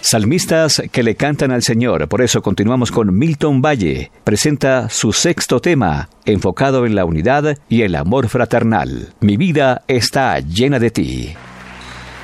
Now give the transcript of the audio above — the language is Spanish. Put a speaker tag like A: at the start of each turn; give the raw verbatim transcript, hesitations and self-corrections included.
A: Salmistas que le cantan al Señor. Por eso continuamos con Milton Valle. Presenta su sexto tema, enfocado en la unidad y el amor fraternal. Mi vida está llena de ti.